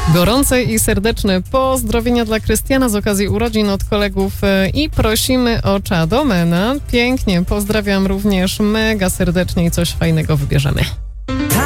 Gorące i serdeczne pozdrowienia dla Krystiana z okazji urodzin od kolegów i prosimy o Czadomena. Pięknie, pozdrawiam również mega serdecznie i coś fajnego wybierzemy.